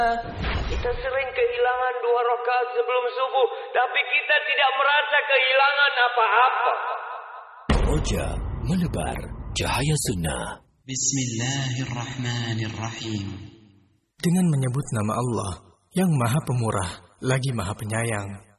Kita sering kehilangan 2 rakaat sebelum subuh, tapi kita tidak merasa kehilangan apa-apa. Roja menebar cahaya sunnah. Bismillahirrahmanirrahim. Dengan menyebut nama Allah yang Maha Pemurah lagi Maha Penyayang.